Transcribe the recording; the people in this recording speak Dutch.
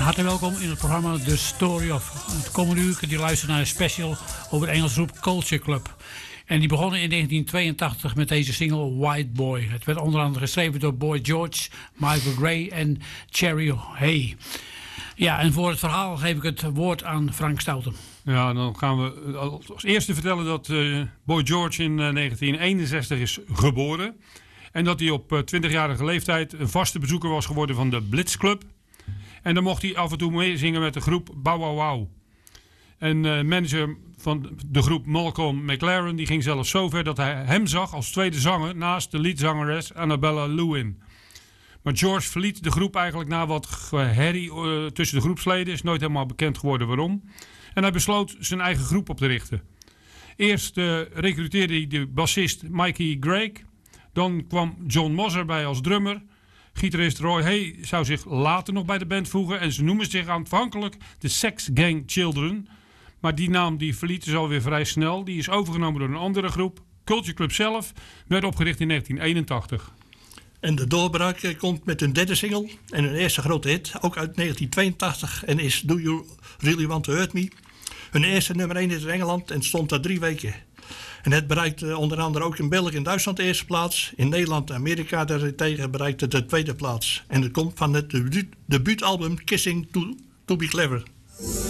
Hartelijk welkom in het programma The Story of. Het komende uur die luisteren naar een special over de Engelse groep Culture Club. En die begonnen in 1982 met deze single White Boy. Het werd onder andere geschreven door Boy George, Michael Gray en Cherry Hay. Ja, en voor het verhaal geef ik het woord aan Frank Stouten. Ja, dan gaan we als eerste vertellen dat Boy George in 1961 is geboren. En dat hij op 20-jarige leeftijd een vaste bezoeker was geworden van de Blitz Club. En dan mocht hij af en toe meezingen met de groep Bow Wow Wow. En manager van de groep Malcolm McLaren die ging zelfs zo ver dat hij hem zag als tweede zanger naast de leadzangeres Annabella Lewin. Maar George verliet de groep eigenlijk na wat herrie tussen de groepsleden. Is nooit helemaal bekend geworden waarom. En hij besloot zijn eigen groep op te richten. Eerst recruteerde hij de bassist Mikey Gregg. Dan kwam John Moss erbij als drummer. Gitarist Roy Hay zou zich later nog bij de band voegen. En ze noemen zich aanvankelijk de Sex Gang Children. Maar die naam die verlieten ze alweer vrij snel. Die is overgenomen door een andere groep. Culture Club zelf werd opgericht in 1981. En de doorbraak komt met hun derde single en hun eerste grote hit, ook uit 1982, en is Do You Really Want To Hurt Me. Hun eerste nummer 1 is in Engeland en stond daar 3 weken. En het bereikt onder andere ook in België en Duitsland de eerste plaats. In Nederland en Amerika daarentegen bereikt het de tweede plaats. En het komt van het debuutalbum Kissing to Be Clever.